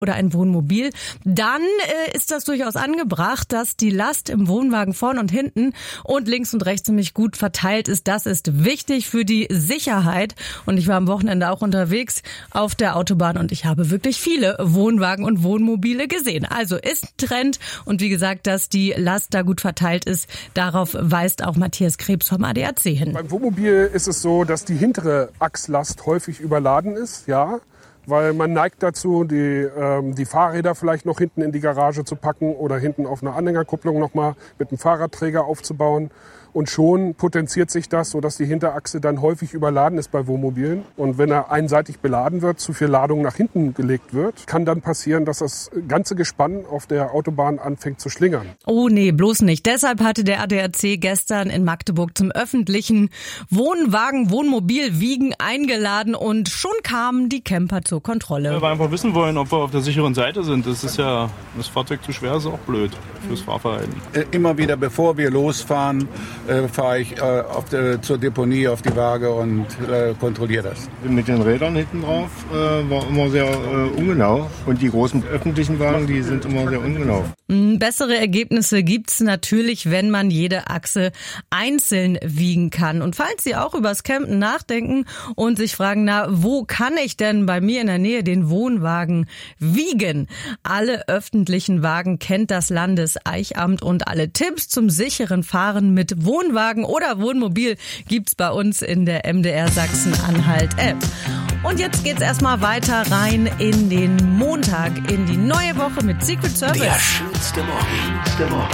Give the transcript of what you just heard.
oder ein Wohnmobil, dann ist das durchaus angebracht, dass die Last im Wohnwagen vorn und hinten und links und rechts ziemlich gut verteilt ist. Das ist wichtig für die Sicherheit. Und ich war am Wochenende auch unterwegs auf der Autobahn und ich habe wirklich viele Wohnwagen und Wohnmobile gesehen. Also ist ein Trend und wie gesagt, dass die Last da gut verteilt ist, darauf weist auch Matthias Krebs vom ADAC hin. Beim Wohnmobil ist es so, dass die hintere Achslast häufig überladen ist, ja. Weil man neigt dazu, die Fahrräder vielleicht noch hinten in die Garage zu packen oder hinten auf einer Anhängerkupplung nochmal mit einem Fahrradträger aufzubauen. Und schon potenziert sich das, sodass die Hinterachse dann häufig überladen ist bei Wohnmobilen. Und wenn er einseitig beladen wird, zu viel Ladung nach hinten gelegt wird, kann dann passieren, dass das ganze Gespann auf der Autobahn anfängt zu schlingern. Oh nee, bloß nicht. Deshalb hatte der ADAC gestern in Magdeburg zum öffentlichen Wohnmobil-Wiegen eingeladen und schon kamen die Camper zur Kontrolle. Weil wir einfach wissen wollen, ob wir auf der sicheren Seite sind. Das Fahrzeug zu schwer ist auch blöd fürs Fahrverhalten. Immer wieder, bevor wir losfahren, fahre ich zur Deponie auf die Waage und kontrolliere das. Mit den Rädern hinten drauf war immer sehr ungenau. Und die großen öffentlichen Wagen, die sind immer sehr ungenau. Bessere Ergebnisse gibt's natürlich, wenn man jede Achse einzeln wiegen kann. Und falls Sie auch übers Campen nachdenken und sich fragen, wo kann ich denn bei mir in der Nähe den Wohnwagen wiegen? Alle öffentlichen Wagen kennt das Landeseichamt und alle Tipps zum sicheren Fahren mit Wohnwagen oder Wohnmobil gibt's bei uns in der MDR Sachsen-Anhalt-App. Und jetzt geht's erstmal weiter rein in den Montag, in die neue Woche mit Secret Service. Der schönste Morgen.